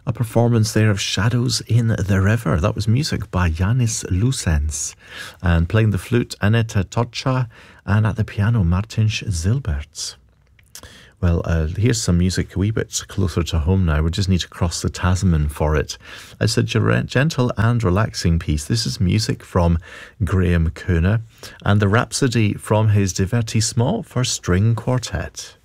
A performance there of Shadows in the River. That was music by Yanis Lucens. And playing the flute, Aneta Toccia, and at the piano, Martins Zilberts. Well, here's some music a wee bit closer to home now. We just need to cross the Tasman for it. It's a gentle and relaxing piece. This is music from Graham Cooner and the Rhapsody from his Divertissement for String Quartet.